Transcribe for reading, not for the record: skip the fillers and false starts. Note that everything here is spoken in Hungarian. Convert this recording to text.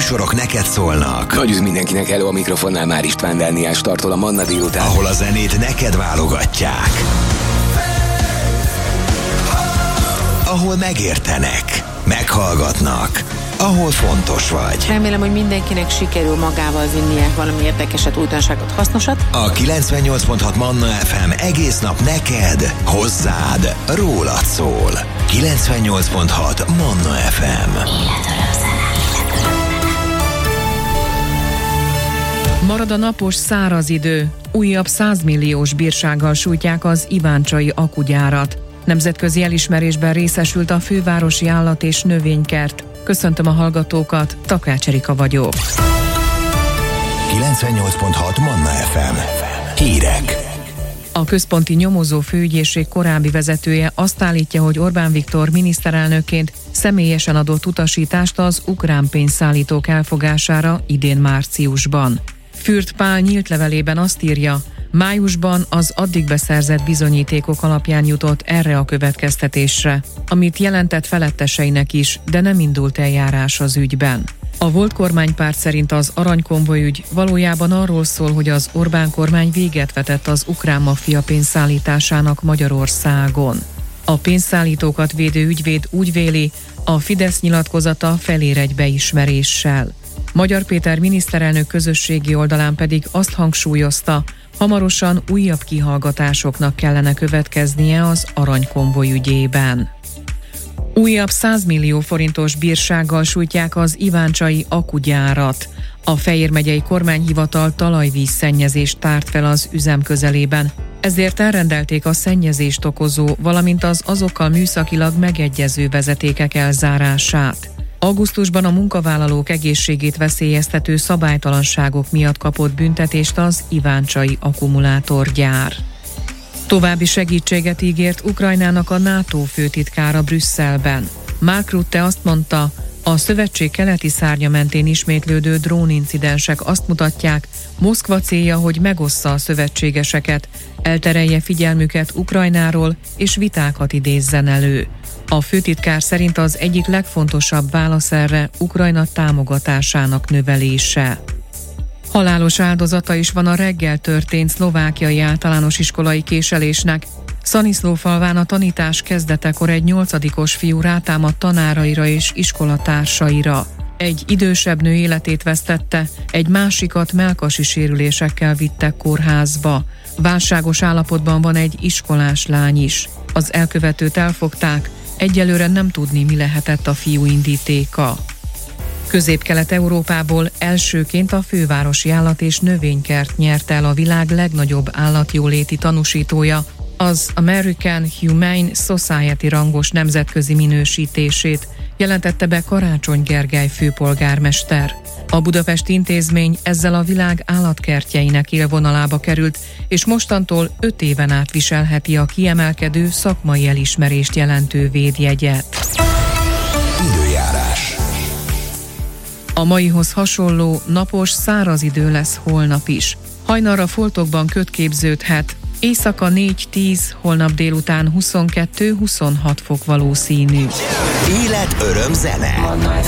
műsorok neked szólnak. Nagy üz mindenkinek, hello, a mikrofonnál már István Dániás tartol a Manna délután. Ahol a zenét neked válogatják. Ahol megértenek, meghallgatnak, ahol fontos vagy. Remélem, hogy mindenkinek sikerül magával vinnie valami érdekeset, újdonságot, hasznosat. A 98.6 Manna FM egész nap neked, hozzád, rólad szól. 98.6 Manna FM. Marad a napos, száraz idő. Újabb 100 milliós bírsággal sújtják az iváncsai akugyárat. Nemzetközi elismerésben részesült a fővárosi állat- és növénykert. Köszöntöm a hallgatókat, Takács Erika vagyok. 98.6 Manna FM. Hírek. A központi nyomozó főügyészség korábbi vezetője azt állítja, hogy Orbán Viktor miniszterelnökként személyesen adott utasítást az ukrán pénzszállítók elfogására idén márciusban. Fürt Pál nyílt levelében azt írja, májusban az addig beszerzett bizonyítékok alapján jutott erre a következtetésre, amit jelentett feletteseinek is, de nem indult eljárás az ügyben. A volt kormánypárt szerint az aranykonvoj ügy valójában arról szól, hogy az Orbán kormány véget vetett az ukrán maffia pénzszállításának Magyarországon. A pénzszállítókat védő ügyvéd úgy véli, a Fidesz nyilatkozata felér egy beismeréssel. Magyar Péter miniszterelnök közösségi oldalán pedig azt hangsúlyozta, hamarosan újabb kihallgatásoknak kellene következnie az aranykonvoj ügyében. Újabb 100 millió forintos bírsággal sújtják az iváncsai akugyárat. A Fejér megyei kormányhivatal talajvízszennyezést tárt fel az üzem közelében. Ezért elrendelték a szennyezést okozó, valamint az azokkal műszakilag megegyező vezetékek elzárását. Augusztusban a munkavállalók egészségét veszélyeztető szabálytalanságok miatt kapott büntetést az iváncsai akkumulátorgyár. További segítséget ígért Ukrajnának a NATO főtitkára Brüsszelben. Mark Rutte azt mondta, a szövetség keleti szárnya mentén ismétlődő drónincidensek azt mutatják, Moszkva célja, hogy megossza a szövetségeseket, elterelje figyelmüket Ukrajnáról és vitákat idézzen elő. A főtitkár szerint az egyik legfontosabb válasz erre Ukrajna támogatásának növelése. Halálos áldozata is van a reggel történt szlovákiai általános iskolai késelésnek. Szaniszlófalván a tanítás kezdetekor egy 8-os fiú rátámadt tanáraira és iskolatársaira. Egy idősebb nő életét vesztette, egy másikat mellkasi sérülésekkel vittek kórházba. Válságos állapotban van egy iskolás lány is. Az elkövetőt elfogták, egyelőre nem tudni, mi lehetett a fiú indítéka. Közép-Kelet-Európából elsőként a fővárosi állat- és növénykert nyerte el a világ legnagyobb állatjóléti tanúsítója, az American Humane Society rangos nemzetközi minősítését, jelentette be Karácsony Gergely főpolgármester. A budapesti intézmény ezzel a világ állatkertjeinek élvonalába került, és mostantól 5 éven át viselheti a kiemelkedő szakmai elismerést jelentő védjegyet. Időjárás. A maihoz hasonló, napos, száraz idő lesz holnap is. Hajnalra foltokban köd képződhet, éjszaka 4-10, holnap délután 22-26 fok valószínű. Élet, öröm, zene.